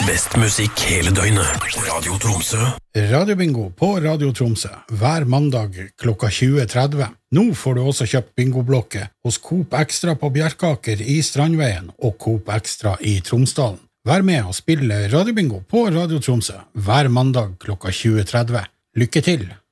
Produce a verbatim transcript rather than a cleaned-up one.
Best musikk hele døgnet. Radio Tromsø. Radiobingo på Radio Tromsø. Hver mandag klokka tjue tretti. Nå får du også kjøpt bingoblokke hos Coop Extra på Bjerkaker i Strandveien og Coop Extra i Tromsdalen. Vær med og spille Radiobingo på Radio Tromsø hver mandag klokka tjue tretti. Lykke til!